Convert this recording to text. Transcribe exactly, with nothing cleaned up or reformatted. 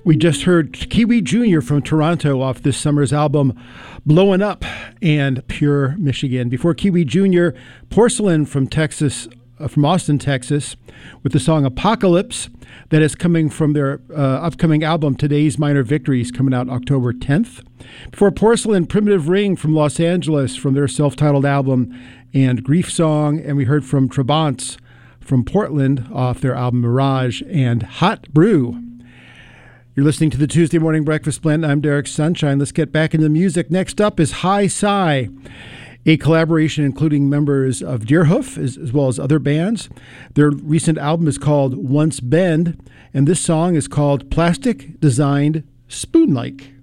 We just heard Kiwi Junior from Toronto off this summer's album Blowin' Up and Pure Michigan. Before Kiwi Junior, Porcelain from Texas, uh, from Austin, Texas, with the song Apocalypse that is coming from their uh, upcoming album Today's Minor Victories, coming out October tenth. Before Porcelain, Primitive Ring from Los Angeles from their self-titled album and Grief Song, and we heard from Trabants from Portland off their album Mirage and Hot Brew. You're listening to the Tuesday Morning Breakfast Blend. I'm Derek Sunshine. Let's get back into the music. Next up is High Sigh, a collaboration including members of Deerhoof as, as well as other bands. Their recent album is called Once Bend, and this song is called Plastic Designed Spoon-Like.